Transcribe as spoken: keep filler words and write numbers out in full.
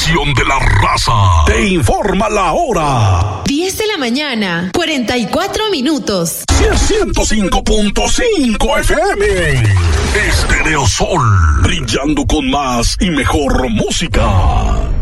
estación de la raza. Te informa la hora. diez de la mañana, cuarenta y cuatro minutos. ciento cinco punto cinco F M. Estereosol, brillando con más y mejor música.